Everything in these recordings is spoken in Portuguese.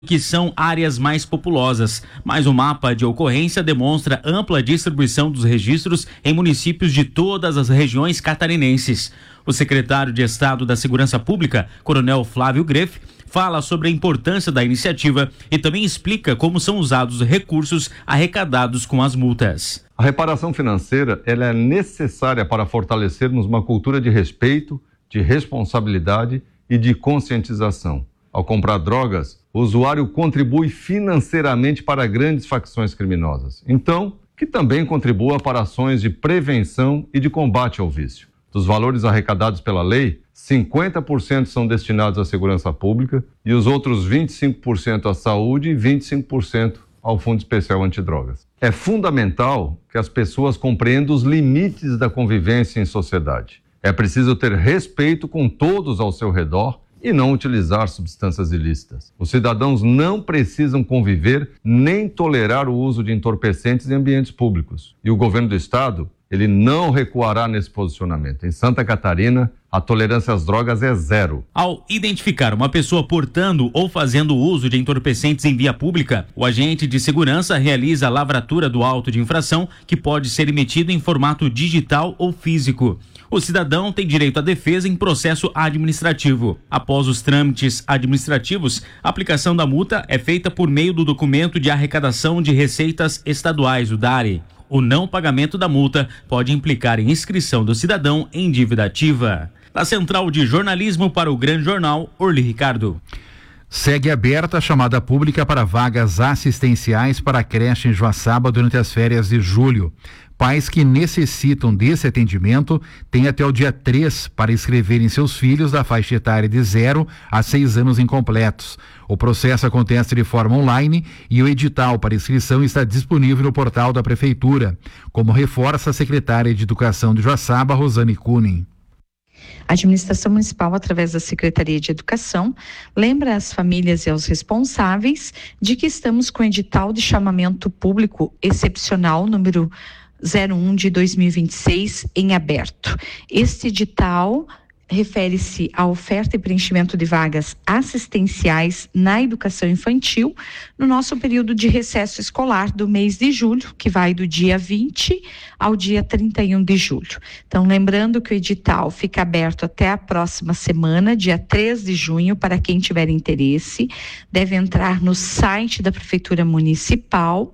que são áreas mais populosas, mas o mapa de ocorrência demonstra ampla distribuição dos registros em municípios de todas as regiões catarinenses. O secretário de Estado da Segurança Pública, Coronel Flávio Greff, fala sobre a importância da iniciativa e também explica como são usados os recursos arrecadados com as multas. A reparação financeira ela é necessária para fortalecermos uma cultura de respeito, de responsabilidade e de conscientização. Ao comprar drogas, o usuário contribui financeiramente para grandes facções criminosas. Então, que também contribua para ações de prevenção e de combate ao vício. Dos valores arrecadados pela lei, 50% são destinados à segurança pública e os outros 25% à saúde e 25% ao Fundo Especial Antidrogas. É fundamental que as pessoas compreendam os limites da convivência em sociedade. É preciso ter respeito com todos ao seu redor e não utilizar substâncias ilícitas. Os cidadãos não precisam conviver nem tolerar o uso de entorpecentes em ambientes públicos. E o governo do estado, ele não recuará nesse posicionamento. Em Santa Catarina, a tolerância às drogas é zero. Ao identificar uma pessoa portando ou fazendo uso de entorpecentes em via pública, o agente de segurança realiza a lavratura do auto de infração, que pode ser emitido em formato digital ou físico. O cidadão tem direito à defesa em processo administrativo. Após os trâmites administrativos, a aplicação da multa é feita por meio do documento de arrecadação de receitas estaduais, o DARE. O não pagamento da multa pode implicar em inscrição do cidadão em dívida ativa. Da Central de Jornalismo para o Grande Jornal, Orly Ricardo. Segue aberta a chamada pública para vagas assistenciais para a creche em Joaçaba durante as férias de julho. Pais que necessitam desse atendimento têm até o dia 3 para inscreverem seus filhos da faixa etária de 0 a 6 anos incompletos. O processo acontece de forma online e o edital para inscrição está disponível no portal da Prefeitura, como reforça a secretária de Educação de Joaçaba, Rosane Kunin. A administração municipal, através da Secretaria de Educação, lembra às famílias e aos responsáveis de que estamos com o edital de chamamento público excepcional número 01 de 2026 em aberto. Este edital refere-se à oferta e preenchimento de vagas assistenciais na educação infantil no nosso período de recesso escolar do mês de julho, que vai do dia 20 ao dia 31 de julho. Então, lembrando que o edital fica aberto até a próxima semana, dia 3 de junho, para quem tiver interesse, deve entrar no site da Prefeitura Municipal,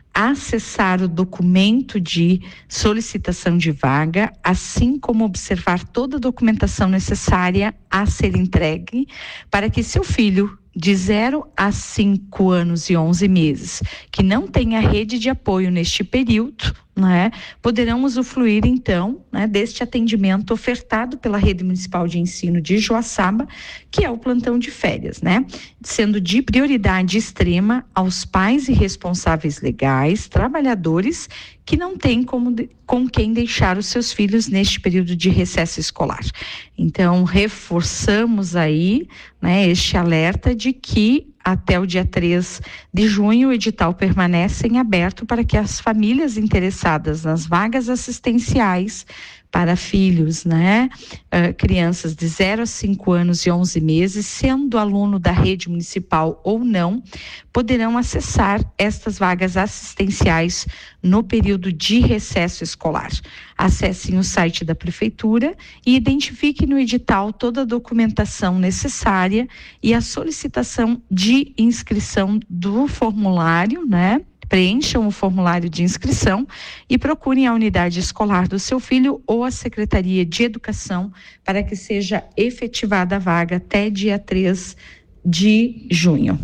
acessar o documento de solicitação de vaga, assim como observar toda a documentação necessária a ser entregue para que seu filho de 0 a 5 anos e 11 meses, que não tenha rede de apoio neste período, né, poderão usufruir então, né, deste atendimento ofertado pela Rede Municipal de Ensino de Joaçaba, que é o plantão de férias, né, sendo de prioridade extrema aos pais e responsáveis legais, trabalhadores que não têm com quem deixar os seus filhos neste período de recesso escolar. Então, reforçamos aí, né, este alerta de que até o dia 3 de junho o edital permanece em aberto para que as famílias interessadas nas vagas assistenciais para filhos, né, crianças de 0 a 5 anos e 11 meses, sendo aluno da rede municipal ou não, poderão acessar estas vagas assistenciais no período de recesso escolar. Acessem o site da Prefeitura e identifiquem no edital toda a documentação necessária e a solicitação de inscrição do formulário, né? Preencham o formulário de inscrição e procurem a unidade escolar do seu filho ou a Secretaria de Educação para que seja efetivada a vaga até dia 3 de junho.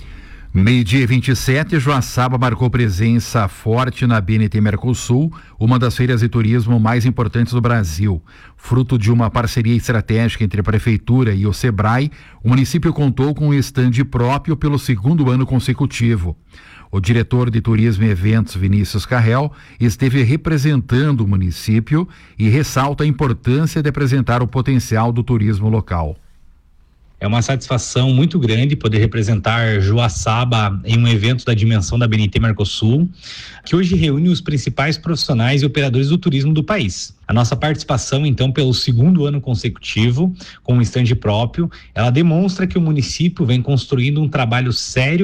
Meio-dia 27, Joaçaba marcou presença forte na BNT Mercosul, uma das feiras de turismo mais importantes do Brasil. Fruto de uma parceria estratégica entre a Prefeitura e o Sebrae, o município contou com um estande próprio pelo 2º ano consecutivo. O diretor de Turismo e Eventos, Vinícius Carrel, esteve representando o município e ressalta a importância de apresentar o potencial do turismo local. É uma satisfação muito grande poder representar Joaçaba em um evento da dimensão da BNT Mercosul, que hoje reúne os principais profissionais e operadores do turismo do país. A nossa participação, então, pelo 2º ano consecutivo, com um stand próprio, ela demonstra que o município vem construindo um trabalho sério